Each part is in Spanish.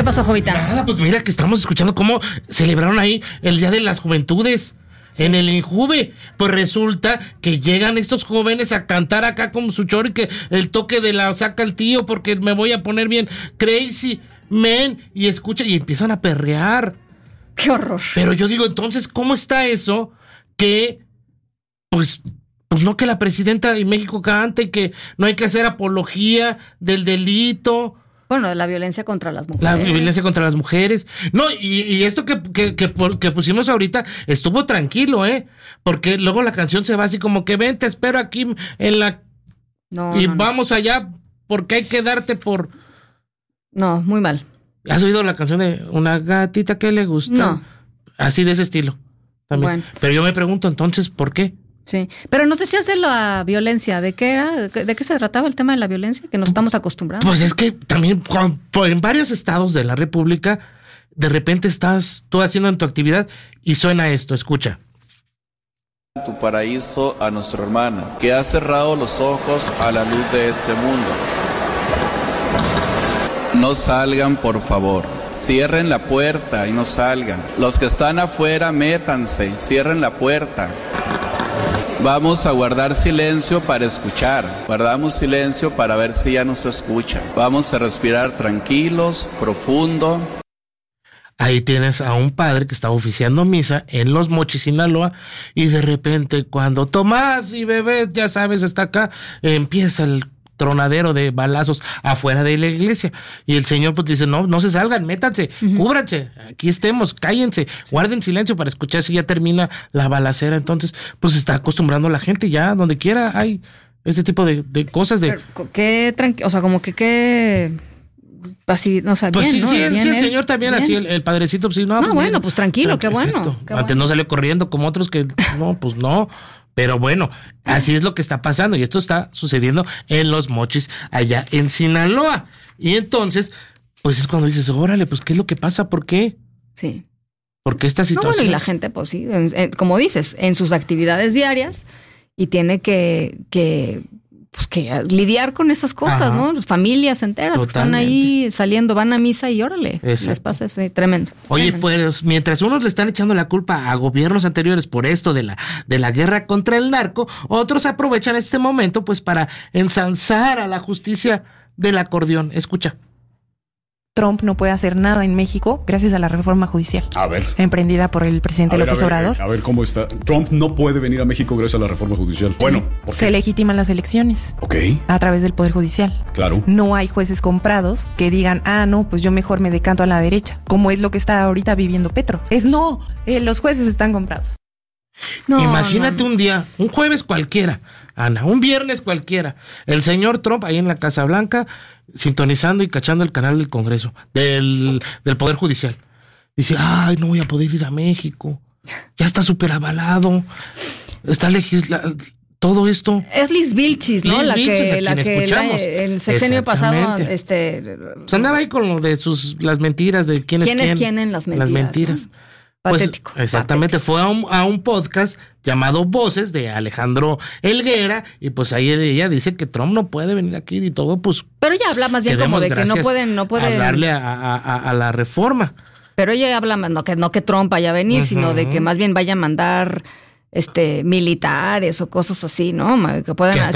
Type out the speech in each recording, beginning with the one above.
pasó, Jovita? Nada, pues mira que estamos escuchando cómo celebraron ahí el Día de las Juventudes. Sí. En el Injuve, pues resulta que llegan estos jóvenes a cantar acá como su chori, que el toque de la saca el tío porque me voy a poner bien crazy, man, y escucha, y empiezan a perrear. ¡Qué horror! Pero yo digo, entonces, ¿cómo está eso? Que, pues no, que la presidenta de México cante y que no hay que hacer apología del delito. Bueno, de la violencia contra las mujeres. La violencia contra las mujeres. No, y esto que pusimos ahorita estuvo tranquilo, porque luego la canción se va así como que ven, te espero aquí en la... Vamos allá porque hay que darte por... No, muy mal. ¿Has oído la canción de Una gatita que le gusta? No. Así de ese estilo. También. Bueno. Pero yo me pregunto entonces, ¿por qué? Sí, pero nos decías de la violencia, ¿de qué era? ¿De qué se trataba el tema de la violencia? Que nos estamos acostumbrando. Pues es que también en varios estados de la República, de repente estás tú haciendo en tu actividad y suena esto, escucha. Tu paraíso a nuestra hermana, que ha cerrado los ojos a la luz de este mundo. No salgan, por favor. Cierren la puerta y no salgan. Los que están afuera, métanse, cierren la puerta. Vamos a guardar silencio para escuchar. Guardamos silencio para ver si ya nos escuchan. Vamos a respirar tranquilos, profundo. Ahí tienes a un padre que estaba oficiando misa en Los Mochis, Sinaloa, y de repente cuando Tomás y bebés, ya sabes, está acá, empieza el tronadero de balazos afuera de la iglesia. Y el señor pues dice, no se salgan, métanse, cúbranse, aquí estemos, cállense, guarden silencio para escuchar si ya termina la balacera. Entonces, pues se está acostumbrando la gente ya, donde quiera hay este tipo de cosas de... O sea, como que qué... Así, o sea, pues bien, sí, ¿no? sí, el señor también, bien. Así el padrecito, pues sí, no. No, pues, bueno, mira, pues tranquilo, qué bueno. Qué Antes bueno. no salió corriendo como otros que, no, pues no. Pero bueno, así es lo que está pasando y esto está sucediendo en Los Mochis, allá en Sinaloa. Y entonces, pues es cuando dices, órale, pues ¿qué es lo que pasa? ¿Por qué? Sí. ¿Por qué esta situación? No, bueno, y la gente, pues sí, como dices, en sus actividades diarias y tiene que lidiar con esas cosas, ajá, ¿no? Familias enteras totalmente, que están ahí saliendo, van a misa y órale, exacto, les pasa eso, tremendo. Oye, tremendo. Pues mientras unos le están echando la culpa a gobiernos anteriores por esto de la guerra contra el narco, otros aprovechan este momento pues para ensalzar a la justicia del acordeón. Escucha. Trump no puede hacer nada en México gracias a la reforma judicial. A ver. Emprendida por el presidente López Obrador. A ver, ¿cómo está? Trump no puede venir a México gracias a la reforma judicial. Sí. Bueno, ¿por qué? Se legitiman las elecciones. Ok. A través del Poder Judicial. Claro. No hay jueces comprados que digan, no, pues yo mejor me decanto a la derecha, como es lo que está ahorita viviendo Petro. Los jueces están comprados. No, imagínate un día, un jueves cualquiera, Ana, un viernes cualquiera, el señor Trump ahí en la Casa Blanca, sintonizando y cachando el canal del Congreso, del Poder Judicial. Dice, no voy a poder ir a México, ya está súper avalado, está todo esto. Es Liz Vilchis, ¿no? Liz Vilchis, la que el sexenio pasado, pues andaba ahí con lo de las mentiras de quién es quién en las mentiras. ¿No? Patético. Pues, exactamente, patético. Fue a un podcast llamado Voces de Alejandro Helguera y pues ahí ella dice que Trump no puede venir aquí y todo, pues... Pero ella habla más bien como de que no pueden... darle a la reforma. Pero ella habla más, no que Trump vaya a venir, sino de que más bien vaya a mandar militares o cosas así, ¿no? Que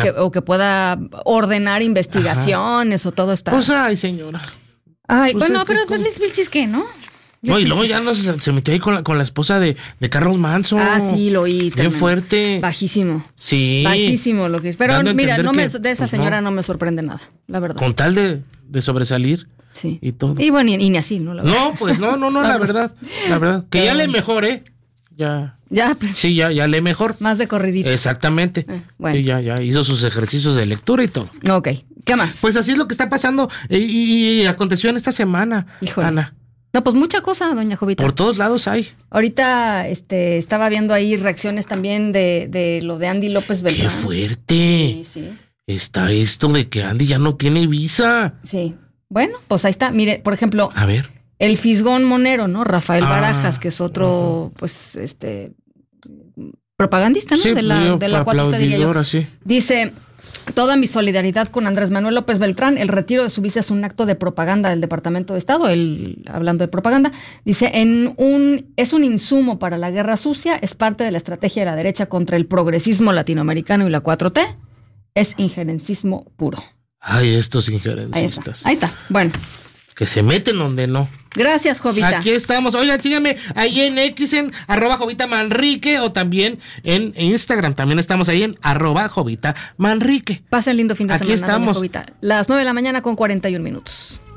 pueda ordenar investigaciones, o todo está... Pues ay, señora. Ay, pues bueno, pero pues Liz Vilchis, ¿qué, no? No, y luego ya se metió ahí con la esposa de Carlos Manson. Sí, lo oí. Bien fuerte. Bajísimo. Sí. Bajísimo lo que es. Pero mira, de esa señora no me sorprende nada, la verdad. Con tal de sobresalir. Sí. Y todo. Y bueno, y ni así, ¿no? La verdad. No, pues no, la verdad. La verdad. Que ya lee mejor, Ya. Sí, ya lee mejor. Más de corridito. Exactamente. Bueno. Sí, ya hizo sus ejercicios de lectura y todo. Ok. ¿Qué más? Pues así es lo que está pasando y aconteció en esta semana, híjole, Ana. No, pues mucha cosa, doña Jovita. Por todos lados hay. Ahorita estaba viendo ahí reacciones también de lo de Andy López Beltrán. ¡Qué fuerte! Sí. Está esto de que Andy ya no tiene visa. Sí. Bueno, pues ahí está. Mire, por ejemplo... A ver. El fisgón monero, ¿no? Rafael Barajas, que es otro, pues, propagandista, ¿no? Sí, de la 4T, diría yo. Sí. Dice: toda mi solidaridad con Andrés Manuel López Beltrán. El retiro de su visa es un acto de propaganda del Departamento de Estado. Él, hablando de propaganda, dice: es un insumo para la guerra sucia, es parte de la estrategia de la derecha contra el progresismo latinoamericano y la 4T. Es injerencismo puro. Ay, estos injerencistas. Ahí está. Bueno. Que se meten donde no. Gracias, Jovita. Aquí estamos. Oigan, síganme ahí en X, en @JovitaManrique, o también en Instagram. También estamos ahí en @JovitaManrique. Pasen lindo fin de semana. Aquí estamos. Jovita. Las 9 de la mañana con 41 minutos.